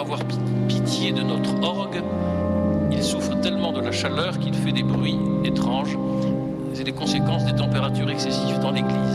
avoir pitié de notre orgue. Il souffre tellement de la chaleur qu'il fait des bruits étranges. C'est les conséquences des températures excessives dans l'église.